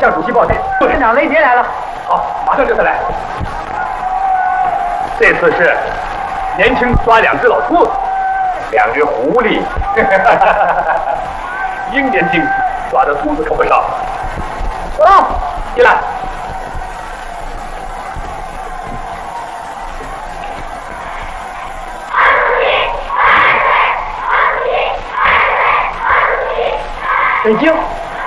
向主席报信。 连长雷杰来了。 好，马上就他来。这次是年轻抓2只老兔子，2只狐狸。英年轻抓的兔子可不少。走，进来。 北京。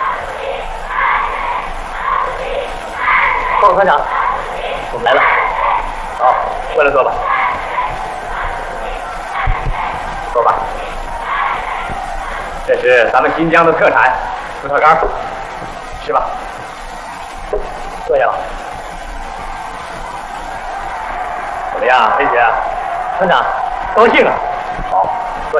报告团长，我们来了。 好，过来坐吧。坐吧。这是咱们新疆的特产葡萄干，吃吧。坐下吧。怎么样，黑姐？ 团长，高兴啊！ 好，坐下。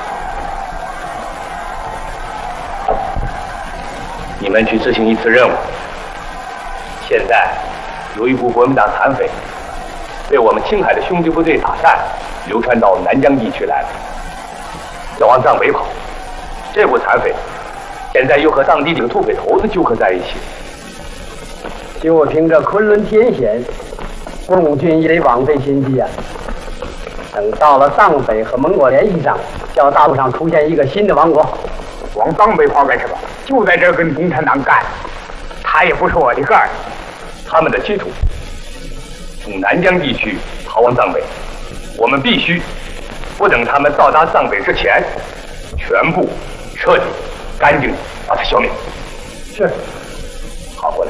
你们去执行一次任务。现在有一股国民党残匪被我们青海的兄弟部队打散，流传到南疆地区来了，要往藏北跑。这股残匪现在又和当地这个土匪头子纠合在一起。 就凭这昆仑天险，共军也得枉费心机啊！等到了藏北和蒙古联系上，叫大陆上出现一个新的王国。 往藏北跑干什么？就在这儿跟共产党干。他也不是我的个儿。他们的企图从南疆地区逃往藏北，我们必须不等他们到达藏北之前，全部彻底干净把他消灭。 是。 好，过来。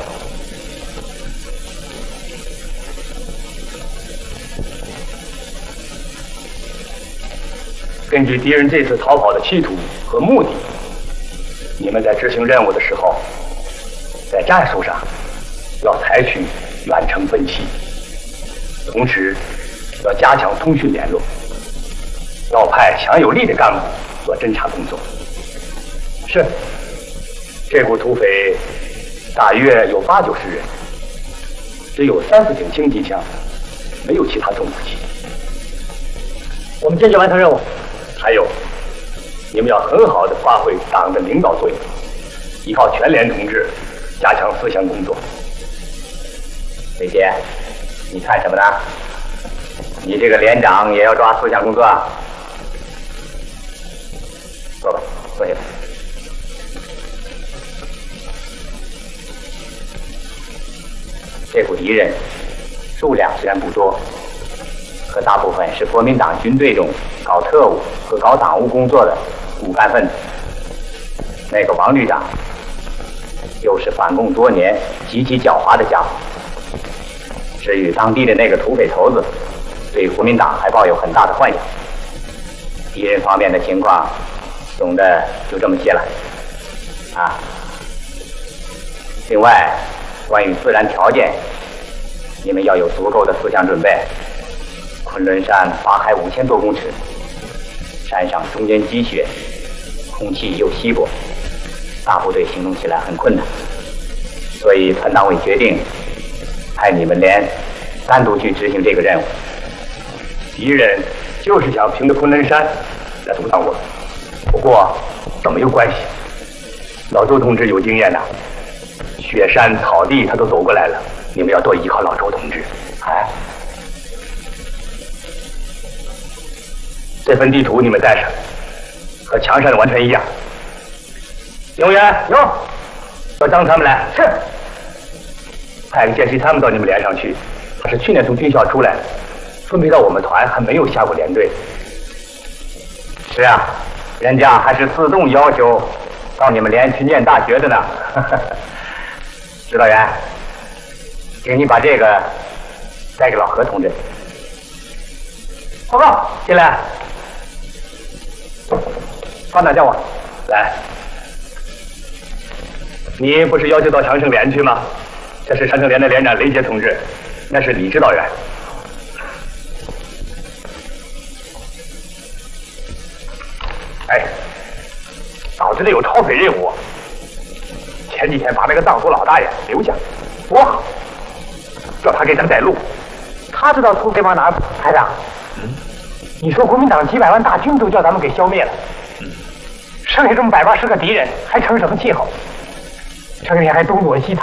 根据敌人这次逃跑的企图和目的，你们在执行任务的时候，在战术上要采取远程分析，同时要加强通讯联络，要派强有力的干部做侦察工作。 是。 这股土匪大约有80-90人，只有30挺轻机枪，没有其他重武器。 我们坚决完成任务。 还有，你们要很好的发挥党的领导作用，依靠全连同志加强思想工作。雷杰，你看什么呢？你这个连长也要抓思想工作啊？坐吧，坐下吧。这股敌人数量虽然不多，可大部分是国民党军队中搞特务和搞党务工作的骨干分子。那个王旅长又是反共多年、极其狡猾的家伙。至于当地的那个土匪头子，对国民党还抱有很大的幻想。敌人方面的情况，总的就这么些了。啊，另外，关于自然条件，你们要有足够的思想准备。昆仑山法海5000多公尺，山上终年积雪，空气又稀薄，大部队行动起来很困难。所以团党委决定派你们连单独去执行这个任务。敌人就是想凭着昆仑山来阻挡我们，不过这没有关系。老周同志有经验呐，雪山草地他都走过来了，你们要多依靠老周同志。哎，这份地图你们带上，和墙上的完全一样。警务员有，叫张他们来。是。派个见习他们到你们连上去，他是去年从军校出来的，分配到我们团还没有下过连队。是啊，人家还是自动要求到你们连去念大学的呢。指导员，请你把这个带给老何同志。报告，进来。团长叫我。来。你不是要求到长胜连去吗？这是长胜连的连长雷杰同志，那是李指导员。哎，岛子里有超匪任务，前几天把那个藏族老大爷留下，多好，叫他给咱带路。他知道土匪往哪儿跑，排长。你说国民党几百万大军都叫咱们给消灭了，剩下这么180个敌人，还成什么气候？成天还东躲西藏。